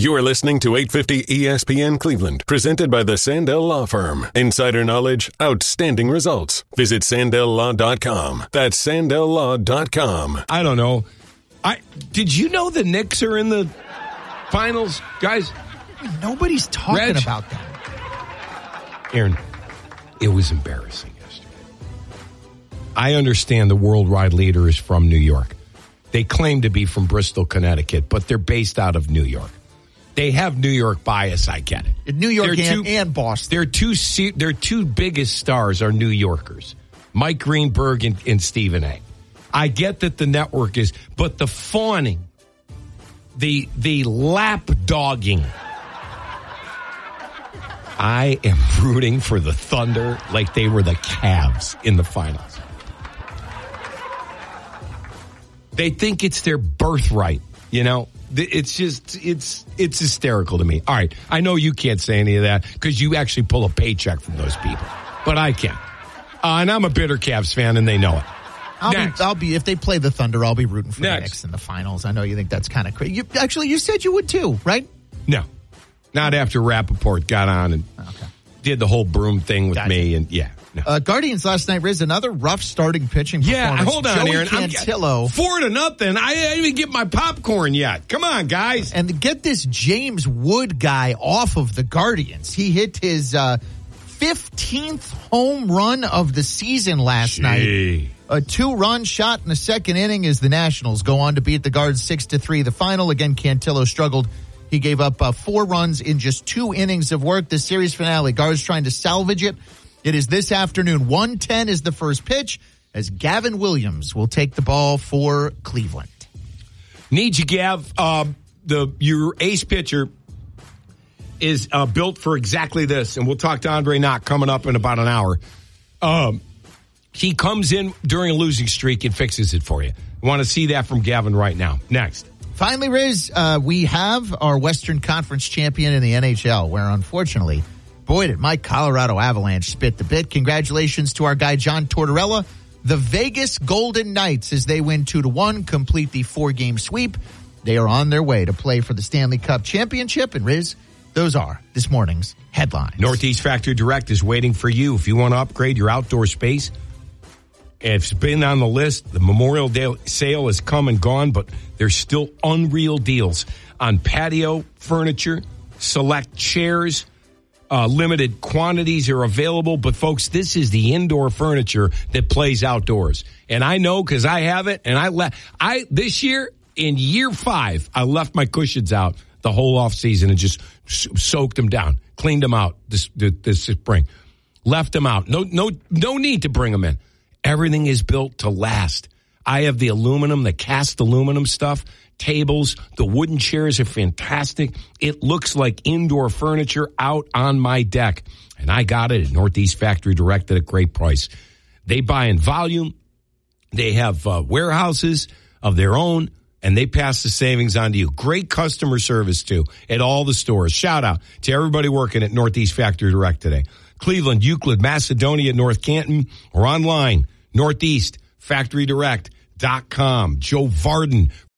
You are listening to 850 ESPN Cleveland, presented by the Sandell Law Firm. Insider knowledge, outstanding results. Visit SandellLaw.com. That's SandellLaw.com. I don't know. Did you know the Knicks are in the finals, guys? Nobody's talking about that. Aaron, it was embarrassing yesterday. I understand the worldwide leader is from New York. They claim to be from Bristol, Connecticut, but they're based out of New York. They have New York bias, I get it. New York and Boston. Their two biggest stars are New Yorkers, Mike Greenberg and Stephen A. I get that the network is, but the fawning, the lap dogging. I am rooting for the Thunder like they were the Cavs in the finals. They think it's their birthright, you know. It's just, it's hysterical to me. All right, I know you can't say any of that because you actually pull a paycheck from those people, but I can. And I'm a bitter Cavs fan, and they know it. I'll be if they play the Thunder, I'll be rooting for the Knicks in the finals. I know you think that's kind of crazy. You said you would too, right? No, not after Rappaport got on and did the whole broom thing with me, and No. Guardians last night, Riz, another rough starting pitching performance. Yeah, hold on, Joey Aaron. Cantillo. 4-0. I didn't even get my popcorn yet. Come on, guys. And get this James Wood guy off of the Guardians. He hit his 15th home run of the season last night. A 2-run shot in the second inning as the Nationals go on to beat the Guards 6-3. The final, again, Cantillo struggled. He gave up 4 runs in just 2 innings of work. The series finale, Guards trying to salvage it. It is this afternoon. 1:10 is the first pitch as Gavin Williams will take the ball for Cleveland. Need you, Gav. Your ace pitcher is built for exactly this, and we'll talk to Andre Knott coming up in about an hour. He comes in during a losing streak and fixes it for you. I want to see that from Gavin right now. Next. Finally, Riz, we have our Western Conference champion in the NHL, where unfortunately, boy, did my Colorado Avalanche spit the bit. Congratulations to our guy, John Tortorella. The Vegas Golden Knights, as they win 2-1, complete the 4-game sweep. They are on their way to play for the Stanley Cup Championship. And Riz, those are this morning's headlines. Northeast Factory Direct is waiting for you. If you want to upgrade your outdoor space, it's been on the list. The Memorial Day sale has come and gone, but there's still unreal deals on patio furniture, select chairs. Limited quantities are available, but folks, this is the indoor furniture that plays outdoors. And I know because I have it, and this year, in year 5, I left my cushions out the whole off season and just soaked them down, cleaned them out this spring, left them out. No need to bring them in. Everything is built to last. I have the aluminum, the cast aluminum stuff. Tables, the wooden chairs are fantastic. It looks like indoor furniture out on my deck. And I got it at Northeast Factory Direct at a great price. They buy in volume. They have warehouses of their own, and they pass the savings on to you. Great customer service, too, at all the stores. Shout out to everybody working at Northeast Factory Direct today. Cleveland, Euclid, Macedonia, North Canton, or online, northeastfactorydirect.com. Joe Varden